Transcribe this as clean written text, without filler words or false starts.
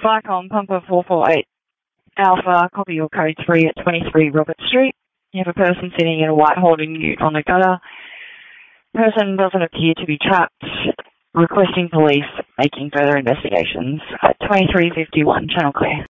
Flycom Pumper 448 Alpha, copy your code 3 at 23 Robert Street. You have a person sitting in a white holding ute on the gutter. Person doesn't appear to be trapped. Requesting police, making further investigations. At 2351 Channel Clear.